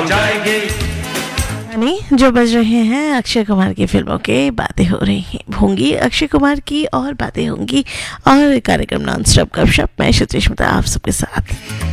जाएगी। यानी जो बज रहे हैं अक्षय कुमार की फिल्मों के बातें हो रही हैं होंगी अक्षय कुमार की और बातें होंगी और कार्यक्रम नॉन स्टॉप गपशप में सुचिस्मिता आप सबके साथ।